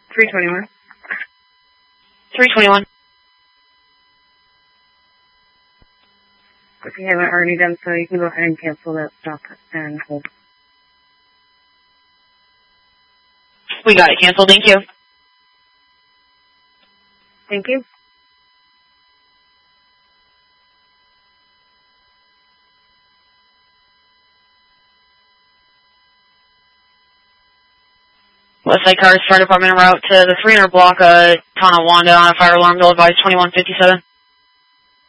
321. 321. If you haven't already done so, you can go ahead and cancel that stop and hold. We got it canceled. Thank you. Thank you. Westside Cars Fire Department en route to the 300 block, Tonawanda on a fire alarm. Bill advised 2157.